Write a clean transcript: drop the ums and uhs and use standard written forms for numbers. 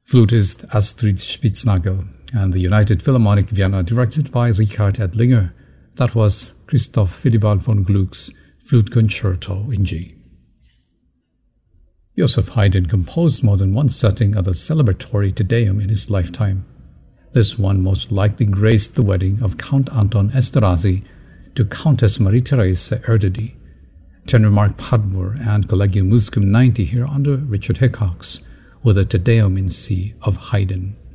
flutist Astrid Spitznagel, and the United Philharmonic Vienna directed by Richard Edlinger. That was Christoph Willibald von Gluck's Flute Concerto in G. Joseph Haydn composed more than one setting of the celebratory Te Deum in his lifetime. This one most likely graced the wedding of Count Anton Esterhazy to Countess Marie-Therese Erdődy. Tenor Mark Padmore and Collegium Musicum 90 here under Richard Hickox with a Te Deum in C of Haydn.